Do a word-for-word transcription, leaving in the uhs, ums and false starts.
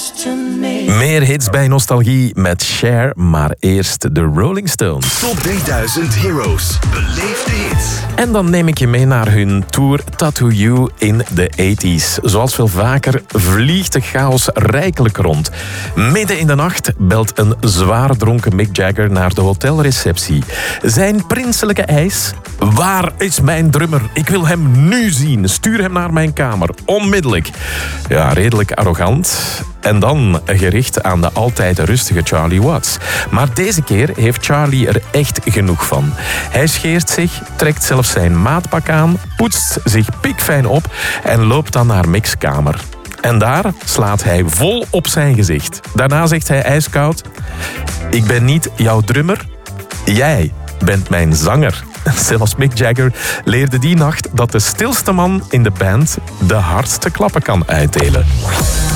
question me. Meer hits bij Nostalgie met Cher, maar eerst de Rolling Stones. Top drieduizend Heroes. Beleef de hits. En dan neem ik je mee naar hun tour Tattoo You in de tachtiger. Zoals veel vaker vliegt de chaos rijkelijk rond. Midden in de nacht belt een zwaar dronken Mick Jagger naar de hotelreceptie. Zijn prinselijke eis? Waar is mijn drummer? Ik wil hem nu zien. Stuur hem naar mijn kamer. Onmiddellijk. Ja, redelijk arrogant. En dan gericht aan de altijd rustige Charlie Watts. Maar deze keer heeft Charlie er echt genoeg van. Hij scheert zich, trekt zelfs zijn maatpak aan, poetst zich pikfijn op en loopt dan naar Mick's kamer. En daar slaat hij vol op zijn gezicht. Daarna zegt hij ijskoud: ik ben niet jouw drummer, jij bent mijn zanger. Zelfs Mick Jagger leerde die nacht dat de stilste man in de band de hardste klappen kan uitdelen.